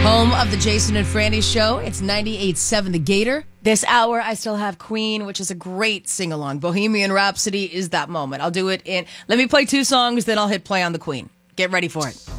Home of the Jason and Franny Show. It's 98.7 The Gator. This hour, I still have Queen, which is a great sing-along. Bohemian Rhapsody is that moment. I'll do it in... Let me play 2 songs, then I'll hit play on the Queen. Get ready for it.